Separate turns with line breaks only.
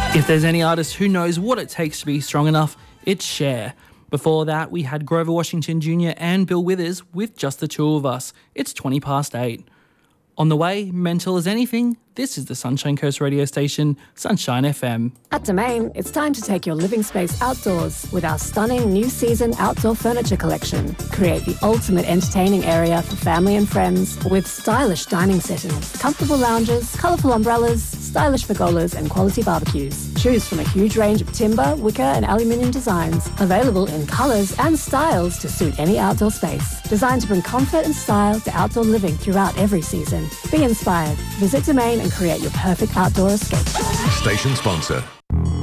If there's any artist who knows what it takes to be strong enough, it's Cher. Before that, we had Grover Washington Jr. and Bill Withers with Just the Two of Us. It's 8:20. On the way, mental as anything, this is the Sunshine Coast radio station, Sunshine FM.
At Domain, it's time to take your living space outdoors with our stunning new season outdoor furniture collection. Create the ultimate entertaining area for family and friends with stylish dining settings, comfortable lounges, colourful umbrellas, stylish pergolas and quality barbecues. Choose from a huge range of timber, wicker and aluminium designs, available in colours and styles to suit any outdoor space. Designed to bring comfort and style to outdoor living throughout every season. Be inspired. Visit Domain and create your perfect outdoor escape.
Station sponsor.